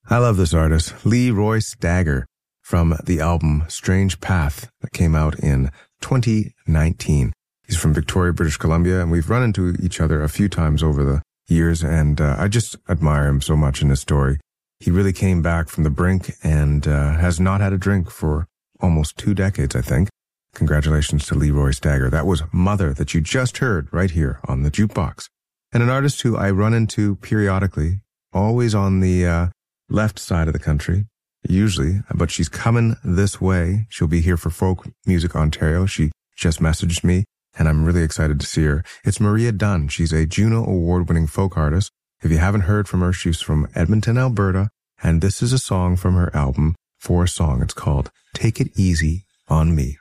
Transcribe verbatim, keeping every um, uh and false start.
I love this artist, Leroy Stagger, from the album Strange Path that came out in twenty nineteen. He's from Victoria, British Columbia, and we've run into each other a few times over the years, and uh, I just admire him so much in this story. He really came back from the brink and uh, has not had a drink for almost two decades, I think. Congratulations to Leroy Stagger. That was Mother that you just heard right here on the Jukebox. And an artist who I run into periodically, always on the uh, left side of the country, usually, but she's coming this way. She'll be here for Folk Music Ontario. She just messaged me, and I'm really excited to see her. It's Maria Dunn. She's a Juno Award-winning folk artist. If you haven't heard from her, she's from Edmonton, Alberta, and this is a song from her album, For a Song. It's called Take It Easy on Me.